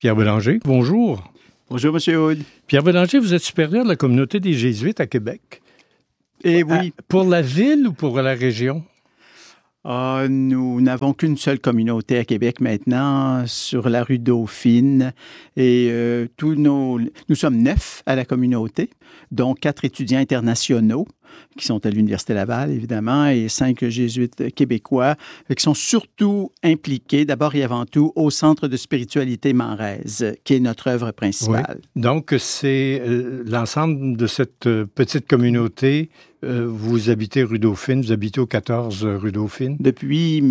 Pierre Bélanger, bonjour. Bonjour, M. Hood. Pierre Bélanger, vous êtes supérieur de la communauté des Jésuites à Québec. Eh oui. Pour la ville ou pour la région? Nous n'avons qu'une seule communauté à Québec maintenant, sur la rue Dauphine. Et nous sommes 9 à la communauté, dont 4 étudiants internationaux qui sont à l'Université Laval, évidemment, et 5 jésuites québécois qui sont surtout impliqués, d'abord et avant tout, au Centre de spiritualité Manrez, qui est notre œuvre principale. Oui. Donc, c'est l'ensemble de cette petite communauté. Vous habitez rue Dauphine, vous habitez au 14 rue Dauphine? Depuis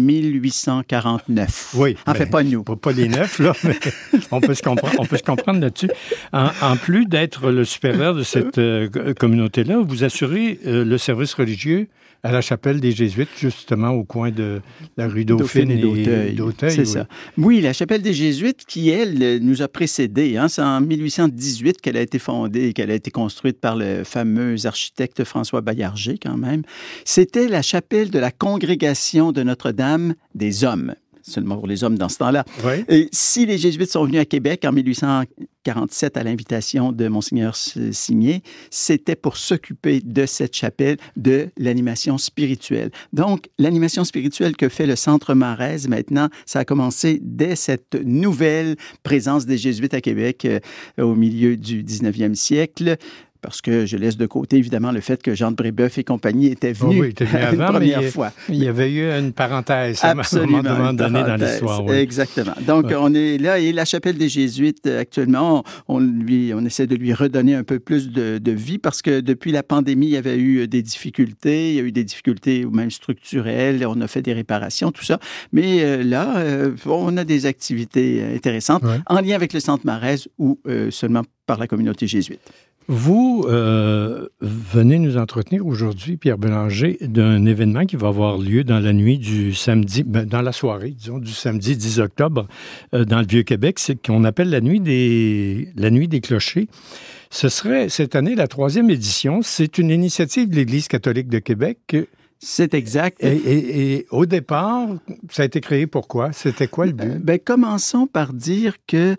1849. Oui. En fait, pas nous. Pas les 9, là, mais on peut se comprendre là-dessus. En plus d'être le supérieur de cette communauté-là, vous assurez le service religieux à la chapelle des Jésuites, justement au coin de la rue Dauphine et d'Auteuil. C'est ça. Oui, la chapelle des Jésuites qui, elle, nous a précédés. C'est en 1818 qu'elle a été fondée, qu'elle a été construite par le fameux architecte François Baillarger, quand même. C'était la chapelle de la congrégation de Notre-Dame des Hommes. Seulement pour les hommes dans ce temps-là. Oui. Et si les Jésuites sont venus à Québec en 1847 à l'invitation de Monseigneur Signé, c'était pour s'occuper de cette chapelle, de l'animation spirituelle. Donc, l'animation spirituelle que fait le Centre Manrez maintenant, ça a commencé dès cette nouvelle présence des Jésuites à Québec au milieu du 19e siècle. Parce que je laisse de côté, évidemment, le fait que Jean de Brébeuf et compagnie étaient venus avant, une première fois. Il y avait eu une parenthèse Absolument, à un moment donné dans l'histoire. Oui. Exactement. Donc, on est là, et la chapelle des Jésuites, actuellement, on essaie de lui redonner un peu plus de vie, parce que depuis la pandémie, il y avait eu des difficultés. Il y a eu des difficultés même structurelles. On a fait des réparations, tout ça. Mais là, on a des activités intéressantes en lien avec le Centre Manrez ou seulement par la communauté jésuite. Vous venez nous entretenir aujourd'hui, Pierre Bélanger, d'un événement qui va avoir lieu dans la nuit du samedi, dans la soirée, disons, du samedi 10 octobre, dans le Vieux-Québec. C'est qu'on appelle la nuit des clochers. Ce serait cette année la 3e édition. C'est une initiative de l'Église catholique de Québec. C'est exact. Et au départ, ça a été créé pourquoi? C'était quoi le but? Commençons par dire que,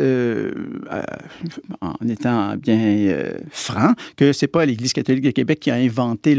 en étant bien franc, que c'est pas l'Église catholique de Québec qui a inventé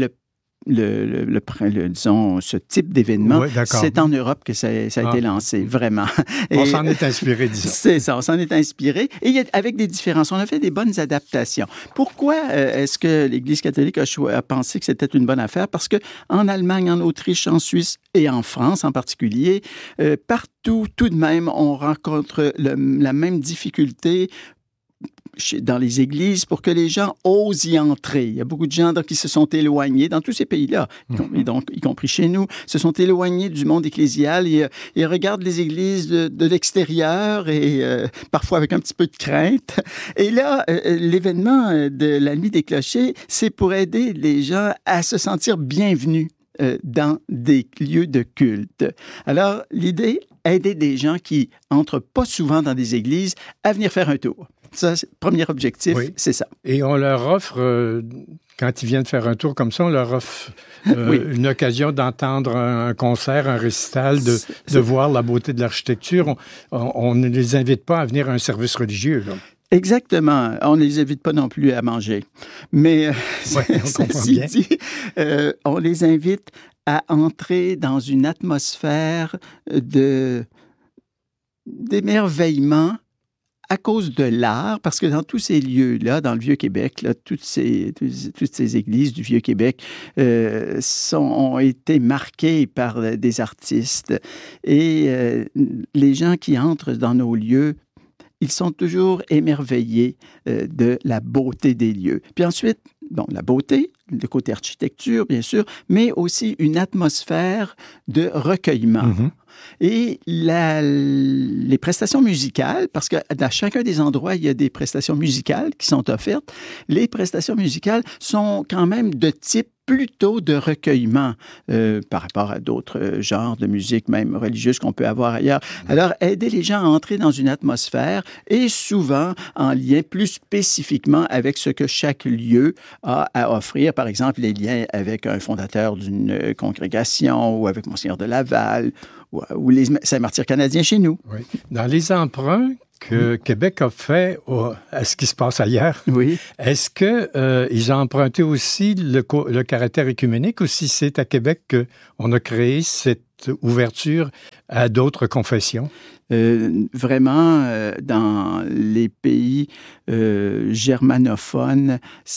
disons, ce type d'événement. Oui, c'est en Europe que ça a été lancé, vraiment. On s'en est inspiré, disons. C'est ça, on s'en est inspiré. Et avec des différences, on a fait des bonnes adaptations. Pourquoi est-ce que l'Église catholique a pensé que c'était une bonne affaire? Parce qu'en Allemagne, en Autriche, en Suisse et en France en particulier, partout, tout de même, on rencontre la même difficulté dans les églises pour que les gens osent y entrer. Il y a beaucoup de gens qui se sont éloignés dans tous ces pays-là, et donc, y compris chez nous, se sont éloignés du monde ecclésial et regardent les églises de l'extérieur et parfois avec un petit peu de crainte. Et là, l'événement de la nuit des clochers, c'est pour aider les gens à se sentir bienvenus dans des lieux de culte. Alors, l'idée, aider des gens qui entrent pas souvent dans des églises à venir faire un tour. Ça, premier objectif, c'est ça. Et on leur offre, quand ils viennent faire un tour comme ça, on leur offre une occasion d'entendre un concert, un récital, de voir la beauté de l'architecture. On ne les invite pas à venir à un service religieux, là. Exactement. On ne les invite pas non plus à manger. Mais ceci dit, on les invite à entrer dans une atmosphère d'émerveillement à cause de l'art, parce que dans tous ces lieux-là, dans le Vieux-Québec, là, toutes ces églises du Vieux-Québec ont été marquées par des artistes. Et les gens qui entrent dans nos lieux, ils sont toujours émerveillés de la beauté des lieux. Puis ensuite, la beauté, le côté architecture, bien sûr, mais aussi une atmosphère de recueillement. Mm-hmm. Et les prestations musicales, parce que dans chacun des endroits, il y a des prestations musicales qui sont offertes. Les prestations musicales sont quand même de type plutôt de recueillement par rapport à d'autres genres de musique, même religieuse, qu'on peut avoir ailleurs. Alors, aider les gens à entrer dans une atmosphère et souvent en lien plus spécifiquement avec ce que chaque lieu a à offrir. Par exemple, les liens avec un fondateur d'une congrégation ou avec Monseigneur de Laval ou les Saint-Martyr canadiens chez nous. Oui. Dans les emprunts que Québec a fait à ce qui se passe ailleurs. Oui. Est-ce qu'ils ont emprunté aussi le caractère œcuménique ou si c'est à Québec qu'on a créé cette ouverture à d'autres confessions? Vraiment, dans les pays germanophones,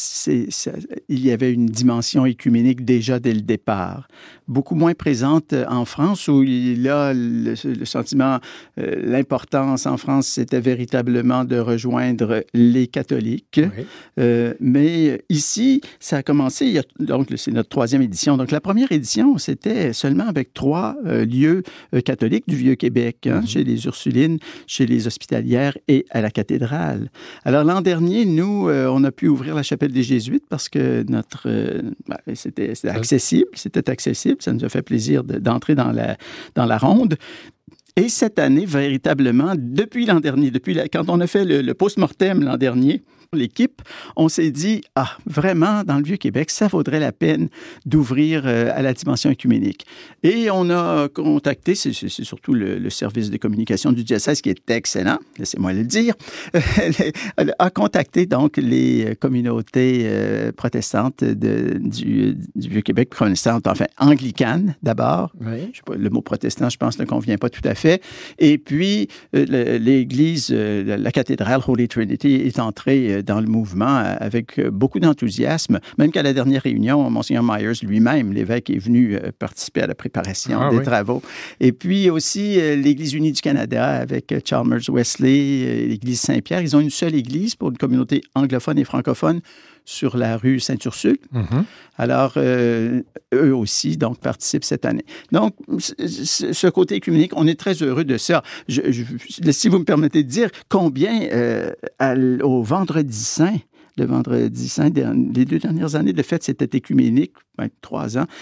il y avait une dimension œcuménique déjà dès le départ. Beaucoup moins présente en France, où là, le sentiment, l'importance en France, c'était véritablement de rejoindre les catholiques. Oui. Mais ici, ça a commencé, donc c'est notre 3e édition. Donc la première édition, c'était seulement avec 3 lieux catholiques du Vieux-Québec, chez les Ursulines, chez les Hospitalières et à la cathédrale. Alors, l'an dernier, nous, on a pu ouvrir la chapelle des Jésuites parce que c'était accessible. C'était accessible. Ça nous a fait plaisir d'entrer dans la ronde. Et cette année, véritablement, depuis l'an dernier, quand on a fait le post-mortem l'an dernier, l'équipe, on s'est dit, vraiment, dans le Vieux-Québec, ça vaudrait la peine d'ouvrir à la dimension œcuménique. Et on a contacté, c'est surtout le service de communication du diocèse qui est excellent, laissez-moi le dire, a contacté donc les communautés protestantes du Vieux-Québec, protestantes, enfin anglicanes d'abord. Oui. Je sais pas, le mot protestant, je pense, ne convient pas tout à fait. Et puis, l'Église, la cathédrale Holy Trinity est entrée dans le mouvement avec beaucoup d'enthousiasme, même qu'à la dernière réunion, Monseigneur Myers lui-même, l'évêque, est venu participer à la préparation des travaux. Et puis aussi, l'Église unie du Canada avec Chalmers Wesley, l'Église Saint-Pierre, ils ont une seule église pour une communauté anglophone et francophone sur la rue Sainte-Ursule. Mm-hmm. Alors, eux aussi, donc, participent cette année. Donc, ce côté œcuménique, on est très heureux de ça. Si vous me permettez de dire combien au Vendredi Saint, le Vendredi Saint, les 2 dernières années, de fait, c'était œcuménique, 3 ans,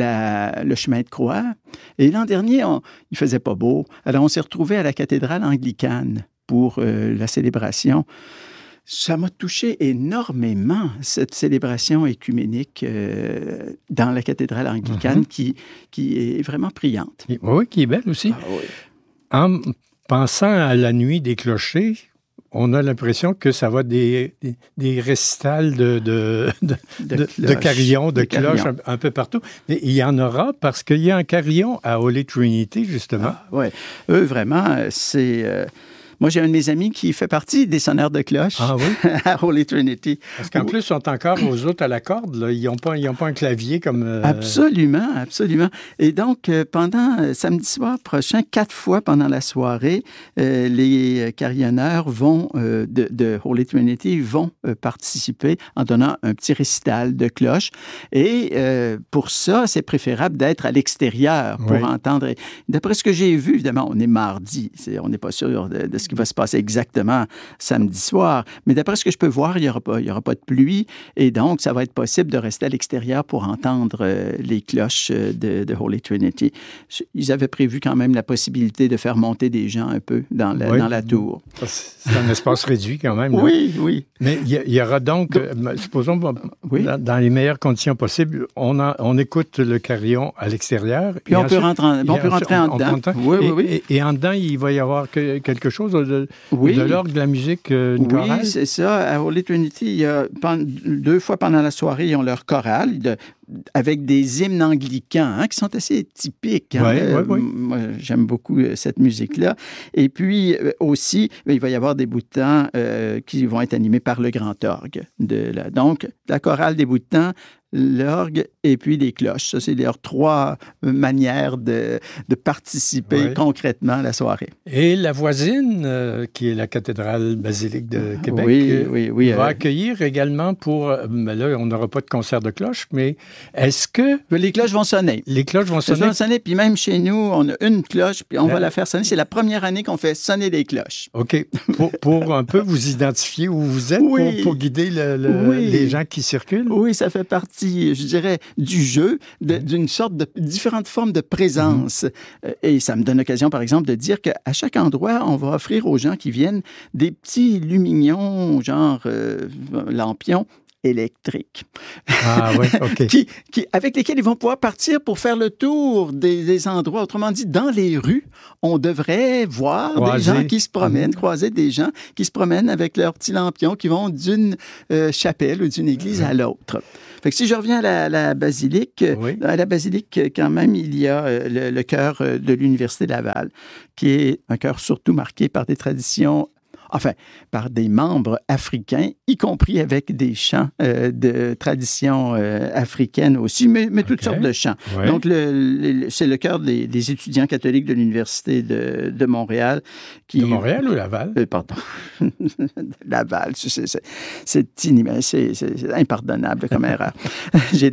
le chemin de croix. Et l'an dernier, il faisait pas beau. Alors, on s'est retrouvés à la cathédrale anglicane pour la célébration. Ça m'a touché énormément, cette célébration œcuménique dans la cathédrale anglicane qui est vraiment brillante. Oui, qui est belle aussi. Oui. En pensant à la nuit des clochers, on a l'impression que ça va des récitals de carillons, de cloches un peu partout. Mais il y en aura parce qu'il y a un carillon à Holy Trinity, justement. Oui, eux, vraiment, c'est... Moi, j'ai un de mes amis qui fait partie des sonneurs de cloche à Holy Trinity. Parce qu'en plus, ils sont encore aux autres à la corde. Là. Ils n'ont pas un clavier comme... Absolument, absolument. Et donc, pendant samedi soir prochain, 4 fois pendant la soirée, les carillonneurs de Holy Trinity vont participer en donnant un petit récital de cloche. Et pour ça, c'est préférable d'être à l'extérieur pour entendre. Et d'après ce que j'ai vu, évidemment, on est mardi. On n'est pas sûr de ce qui va se passer exactement samedi soir. Mais d'après ce que je peux voir, il n'y aura pas de pluie. Et donc, ça va être possible de rester à l'extérieur pour entendre les cloches de Holy Trinity. Ils avaient prévu quand même la possibilité de faire monter des gens un peu dans la tour. C'est un espace réduit quand même. Oui, oui. Mais il y aura donc, supposons, dans les meilleures conditions possibles, on écoute le carillon à l'extérieur. Puis on peut rentrer en dedans. Oui. Et en dedans, il va y avoir quelque chose de l'orgue, de la musique, une chorale? Oui, c'est ça. À Holy Trinity, il y a 2 fois pendant la soirée, ils ont leur chorale avec des hymnes anglicans qui sont assez typiques. Oui. Moi, j'aime beaucoup cette musique-là. Et puis aussi, il va y avoir des bouts de temps qui vont être animés par le grand orgue. Donc, la chorale des bouts de temps, l'orgue et puis les cloches. Ça, c'est leurs 3 manières de participer concrètement à la soirée. Et la voisine, qui est la cathédrale basilique de Québec, va accueillir également là, on n'aura pas de concert de cloches, mais est-ce que... Les cloches vont sonner. Les cloches vont sonner. Puis même chez nous, on a une cloche, puis on va la faire sonner. C'est la première année qu'on fait sonner des cloches. OK. Pour un peu vous identifier où vous êtes, pour guider les gens qui circulent? Oui, ça fait partie, je dirais, du jeu, d'une sorte de différentes formes de présence. Et ça me donne l'occasion, par exemple, de dire qu'à chaque endroit, on va offrir aux gens qui viennent des petits lumignons, genre lampions, électriques. Ah oui, OK. Avec lesquels ils vont pouvoir partir pour faire le tour des endroits. Autrement dit, dans les rues, on devrait voir des gens qui se promènent, croiser des gens qui se promènent avec leurs petits lampions qui vont d'une chapelle ou d'une église à l'autre. Fait que si je reviens à la basilique, à la basilique, quand même, il y a le chœur de l'Université Laval, qui est un chœur surtout marqué par des traditions, par des membres africains, y compris avec des chants de tradition africaine aussi, mais toutes sortes de chants. Oui. Donc, c'est le chœur des étudiants catholiques de l'Université de Montréal. De Montréal ou Laval? Pardon. Laval. C'est impardonnable comme erreur. J'ai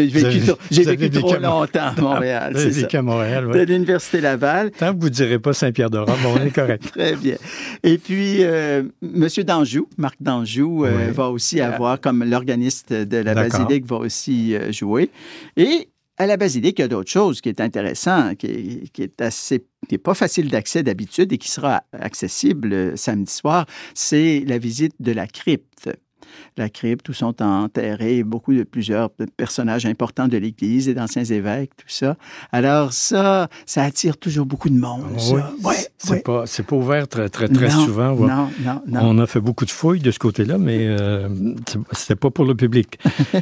vécu trop longtemps à Montréal. Vous avez vécu à Montréal, oui. De l'Université Laval. Tant que vous ne direz pas Saint-Pierre-de-Rome, on est correct. Très bien. Et puis, Monsieur Danjou, Marc Danjou, va aussi avoir, comme l'organiste de la basilique, va aussi jouer. Et à la basilique, il y a d'autres choses qui est intéressant, qui est pas facile d'accès d'habitude et qui sera accessible samedi soir, c'est la visite de la crypte. La crypte où sont enterrés plusieurs personnages importants de l'Église et d'anciens évêques, tout ça. Alors ça attire toujours beaucoup de monde. Oui, c'est pas ouvert très souvent. Non. On a fait beaucoup de fouilles de ce côté-là, mais c'était pas pour le public.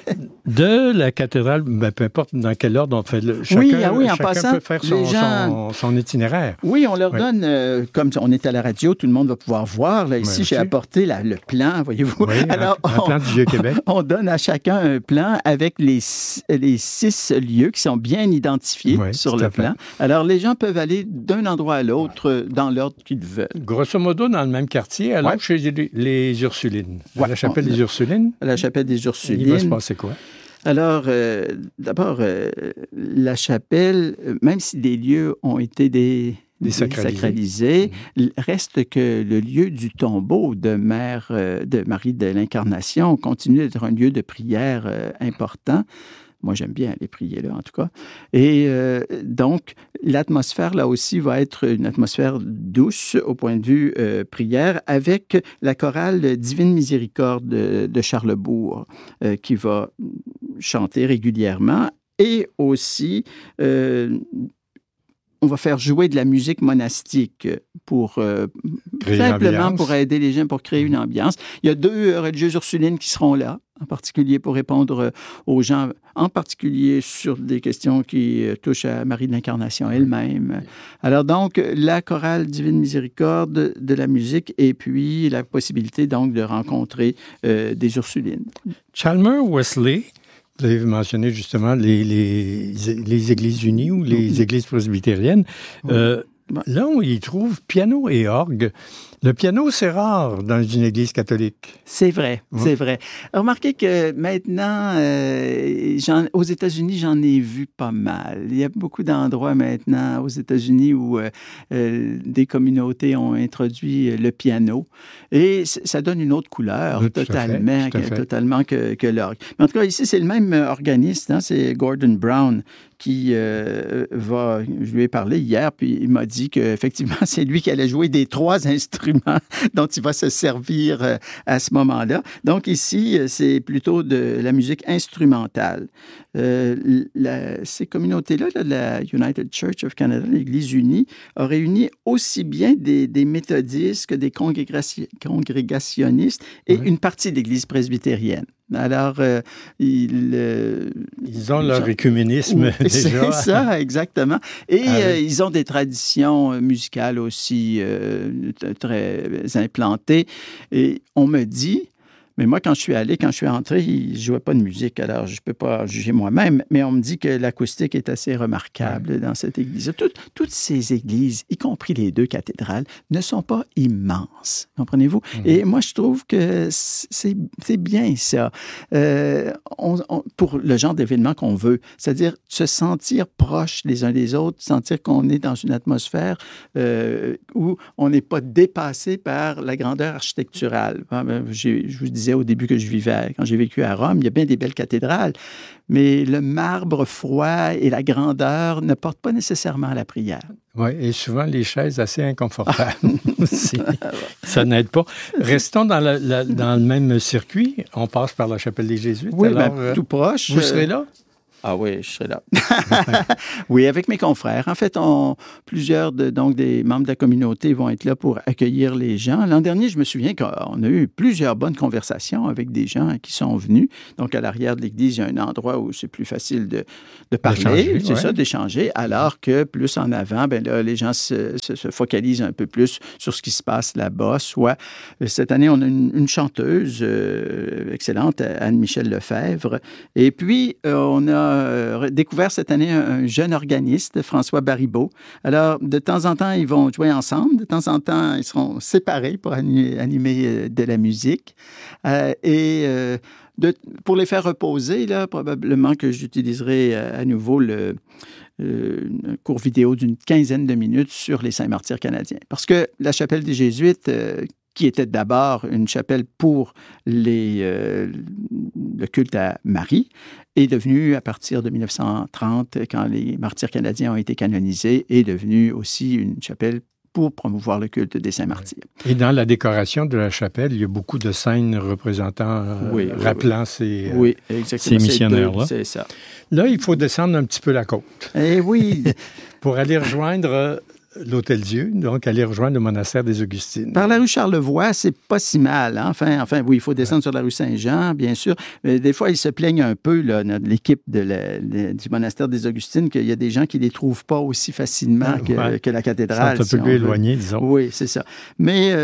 De la cathédrale, peu importe dans quel ordre on fait, chacun en passant, peut faire son itinéraire. Oui, on leur donne, comme on est à la radio, tout le monde va pouvoir voir. Là, ici, j'ai apporté le plan, voyez-vous. Oui, alors, un plan du Vieux-Québec. On donne à chacun un plan avec les 6 lieux qui sont bien identifiés sur le plan. Alors, les gens peuvent aller d'un endroit à l'autre dans l'ordre qu'ils veulent. Grosso modo, dans le même quartier, alors chez les Ursulines. À la chapelle des Ursulines. À la chapelle des Ursulines. Il va se passer quoi? Alors, d'abord, la chapelle, même si des lieux ont été désacralisés, reste que le lieu du tombeau de Marie de l'Incarnation continue d'être un lieu de prière important. Moi, j'aime bien aller prier là, en tout cas. Et donc, l'atmosphère, là aussi, va être une atmosphère douce au point de vue prière, avec la chorale Divine Miséricorde de Charlesbourg, qui va chanter régulièrement. Et aussi, on va faire jouer de la musique monastique pour simplement pour aider les gens, pour créer une ambiance. Il y a 2 religieuses ursulines qui seront là, en particulier pour répondre aux gens, en particulier sur des questions qui touchent à Marie de l'Incarnation elle-même. Alors donc, la chorale Divine Miséricorde, de la musique, et puis la possibilité donc de rencontrer des Ursulines. Chalmer Wesley, vous avez mentionné justement les Églises unies ou les Églises presbytériennes. Là, on y trouve piano et orgue. Le piano, c'est rare dans une église catholique. C'est vrai, c'est vrai. Remarquez que maintenant, aux États-Unis, j'en ai vu pas mal. Il y a beaucoup d'endroits maintenant aux États-Unis où des communautés ont introduit le piano et ça donne une autre couleur totalement que l'orgue. Mais en tout cas, ici, c'est le même organiste, c'est Gordon Brown qui je lui ai parlé hier, puis il m'a dit qu'effectivement, c'est lui qui allait jouer des 3 instruments dont il va se servir à ce moment-là. Donc ici, c'est plutôt de la musique instrumentale. Ces communautés-là, la United Church of Canada, l'Église unie, a réuni aussi bien des méthodistes que des congrégationnistes et une partie de l'Église presbytérienne. Alors, ils ont leur écuménisme déjà. C'est ça, exactement. Et ils ont des traditions musicales aussi très implantées. Et on me dit, mais moi, quand je suis entré, ils ne jouaient pas de musique, alors je ne peux pas juger moi-même, mais on me dit que l'acoustique est assez remarquable dans cette église. Toutes ces églises, y compris les 2 cathédrales, ne sont pas immenses, comprenez-vous? Et moi, je trouve que c'est bien ça, pour le genre d'événement qu'on veut, c'est-à-dire se sentir proches les uns des autres, sentir qu'on est dans une atmosphère où on n'est pas dépassé par la grandeur architecturale. Je vous disais disais au début que quand j'ai vécu à Rome, il y a bien des belles cathédrales, mais le marbre froid et la grandeur ne portent pas nécessairement à la prière. Oui, et souvent les chaises assez inconfortables aussi. Ça n'aide pas. Restons dans le même circuit. On passe par la chapelle des Jésuites. Oui, alors, tout proche. Vous serez là? Ah oui, je serai là. Oui, avec mes confrères. En fait, plusieurs des membres de la communauté vont être là pour accueillir les gens. L'an dernier, je me souviens qu'on a eu plusieurs bonnes conversations avec des gens qui sont venus. Donc, à l'arrière de l'église, il y a un endroit où c'est plus facile de parler, c'est ça, d'échanger, alors que plus en avant, ben là, les gens se focalisent un peu plus sur ce qui se passe là-bas. Soit, cette année, on a une chanteuse excellente, Anne-Michel Lefebvre. Et puis, on a découvert cette année un jeune organiste, François Baribeau. Alors, de temps en temps, ils vont jouer ensemble. De temps en temps, ils seront séparés pour animer de la musique. Pour les faire reposer, là, probablement que j'utiliserai à nouveau un court vidéo d'une 15aine de minutes sur les Saints martyrs canadiens. Parce que la chapelle des Jésuites, qui était d'abord une chapelle pour le culte à Marie, est devenue, à partir de 1930, quand les martyrs canadiens ont été canonisés, est devenue aussi une chapelle pour promouvoir le culte des saints martyrs. Et dans la décoration de la chapelle, il y a beaucoup de scènes représentant, rappelant ces missionnaires-là. C'est ça. Là, il faut descendre un petit peu la côte. Eh oui! Pour aller rejoindre l'Hôtel-Dieu, donc aller rejoindre le monastère des Augustines. Par la rue Charlevoix, c'est pas si mal. Hein? Enfin, oui, il faut descendre sur la rue Saint-Jean, bien sûr. Mais des fois, ils se plaignent un peu, là, l'équipe du monastère des Augustines, qu'il y a des gens qui ne les trouvent pas aussi facilement que la cathédrale. Ils sont un peu plus éloignés, disons. Oui, c'est ça. Mais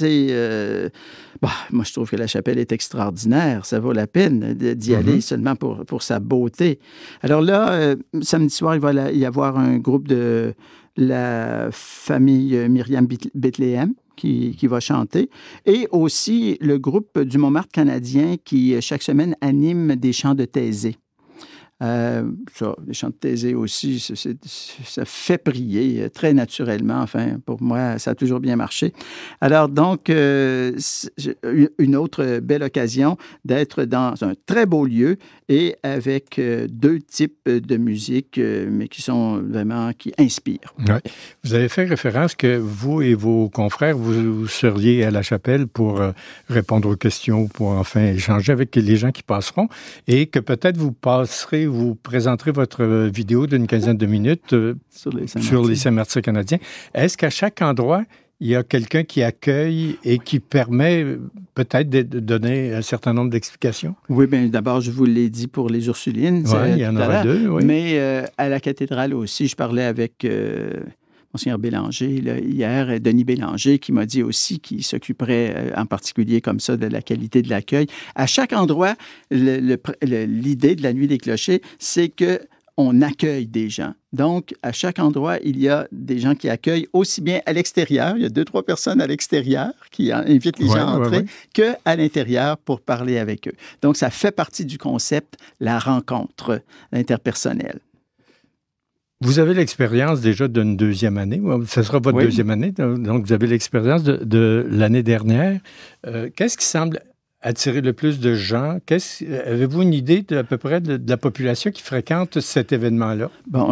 moi, je trouve que la chapelle est extraordinaire. Ça vaut la peine d'y aller seulement pour sa beauté. Alors là, samedi soir, il va y avoir un groupe de la famille Myriam Bethléem qui va chanter, et aussi le groupe du Montmartre canadien qui, chaque semaine, anime des chants de Thésée. Les chants de Thésée aussi, ça fait prier très naturellement. Enfin, pour moi, ça a toujours bien marché. Alors, donc, une autre belle occasion d'être dans un très beau lieu et avec deux types de musique, mais qui inspirent. Oui. Vous avez fait référence que vous et vos confrères, vous seriez à la chapelle pour répondre aux questions, pour enfin échanger avec les gens qui passeront, et que peut-être vous présenterez votre vidéo d'une 15aine de minutes sur les Saints martyrs canadiens. Est-ce qu'à chaque endroit, il y a quelqu'un qui accueille et qui permet peut-être de donner un certain nombre d'explications? Oui, bien d'abord, je vous l'ai dit pour les Ursulines. Oui, il y en aura deux, oui. Mais à la cathédrale aussi, je parlais avec Monseigneur Bélanger, là, hier, Denis Bélanger, qui m'a dit aussi qu'il s'occuperait en particulier comme ça de la qualité de l'accueil. À chaque endroit, l'idée de la Nuit des Clochers, c'est qu'on accueille des gens. Donc, à chaque endroit, il y a des gens qui accueillent aussi bien à l'extérieur, il y a 2-3 personnes à l'extérieur qui invitent les gens à entrer, qu'à l'intérieur pour parler avec eux. Donc, ça fait partie du concept, la rencontre interpersonnelle. Vous avez l'expérience déjà d'une deuxième année. Ce sera votre deuxième année. Donc, vous avez l'expérience de l'année dernière. Qu'est-ce qui semble attirer le plus de gens? Avez-vous une idée à peu près de la population qui fréquente cet événement-là?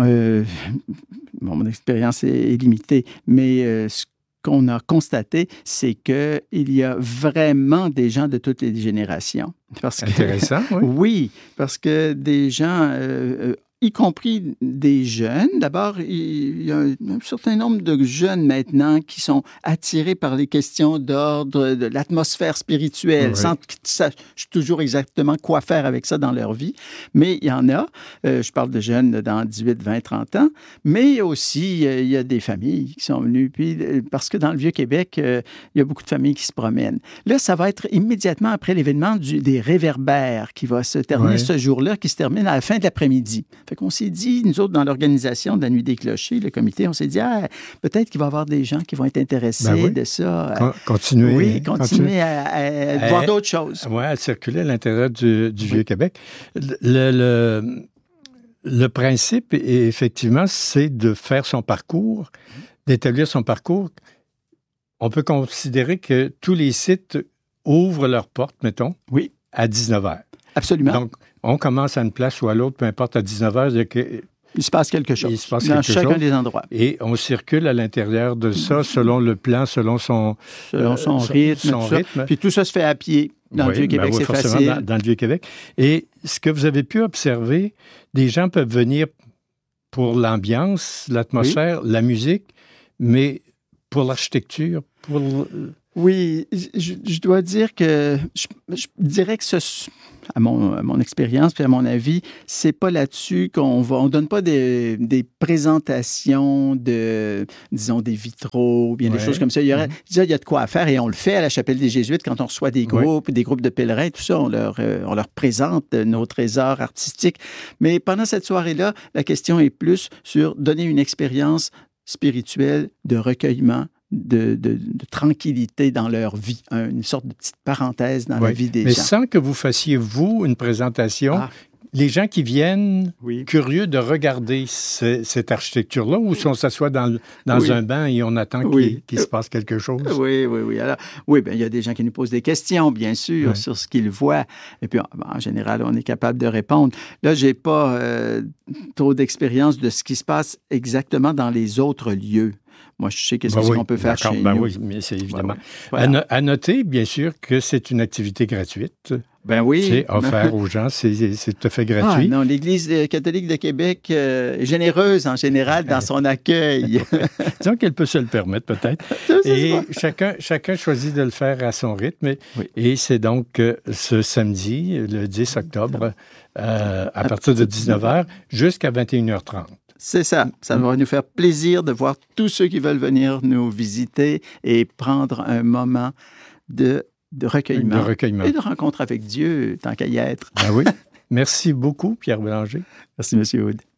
Mon expérience est limitée, mais ce qu'on a constaté, c'est qu'il y a vraiment des gens de toutes les générations. Intéressant, oui. Oui, parce que des gens... y compris des jeunes. D'abord, il y a un certain nombre de jeunes maintenant qui sont attirés par les questions d'ordre, de l'atmosphère spirituelle, sans qu'ils sachent toujours exactement quoi faire avec ça dans leur vie. Mais il y en a, je parle de jeunes dans 18, 20, 30 ans, mais aussi, il y a des familles qui sont venues. Puis, parce que dans le Vieux-Québec, il y a beaucoup de familles qui se promènent. Là, ça va être immédiatement après l'événement des réverbères qui va se terminer ce jour-là, qui se termine à la fin de l'après-midi. Fait qu'on s'est dit, nous autres, dans l'organisation de la Nuit des Clochers, le comité, on s'est dit, peut-être qu'il va y avoir des gens qui vont être intéressés de ça. Continuer. Oui, continuer à voir d'autres choses. Oui, à circuler à l'intérieur du Vieux-Québec. Le principe, effectivement, c'est de faire son parcours, d'établir son parcours. On peut considérer que tous les sites ouvrent leurs portes, mettons, Oui, à 19h. absolument. Donc, on commence à une place ou à l'autre, peu importe, à 19h, Il se passe quelque chose il se passe dans quelque chacun chose. des endroits. Et on circule à l'intérieur de ça selon le plan, selon son rythme. son tout ça. rythme. Puis tout ça se fait à pied. Dans le Vieux-Québec, c'est forcément, facile. dans le Vieux-Québec. Et ce que vous avez pu observer, des gens peuvent venir pour l'ambiance, l'atmosphère, la musique, mais pour l'architecture, Oui, je dois dire que je dirais que à mon expérience puis à mon avis, c'est pas là-dessus on donne pas des présentations de, disons, des vitraux ou bien des choses comme ça. Il y a de quoi à faire et on le fait à la Chapelle des Jésuites quand on reçoit des groupes, des groupes de pèlerins, tout ça, on leur présente nos trésors artistiques. Mais pendant cette soirée-là, la question est plus sur donner une expérience spirituelle de recueillement, de tranquillité dans leur vie, une sorte de petite parenthèse dans la vie des gens. Mais sans que vous fassiez, vous, une présentation, les gens qui viennent curieux de regarder cette architecture-là, ou si on s'assoit dans un banc et on attend qu'il se passe quelque chose? Oui. Alors, il y a des gens qui nous posent des questions, bien sûr, sur ce qu'ils voient. Et puis, en général, on est capable de répondre. Là, je n'ai pas trop d'expérience de ce qui se passe exactement dans les autres lieux. Moi, je sais qu'est-ce qu'on peut faire chez nous. Oui, mais c'est évidemment. À noter, bien sûr, que c'est une activité gratuite. Ben oui. C'est offert aux gens, c'est tout à fait gratuit. Non, l'Église catholique de Québec est généreuse en général dans son accueil. Disons qu'elle peut se le permettre, peut-être. Et chacun choisit de le faire à son rythme. Et c'est donc ce samedi, le 10 octobre, à partir de 19h jusqu'à 21h30. C'est ça. Ça va nous faire plaisir de voir tous ceux qui veulent venir nous visiter et prendre un moment de recueillement et de rencontre avec Dieu, tant qu'à y être. Ah oui. Merci beaucoup, Pierre Bélanger. Merci, M. Hood.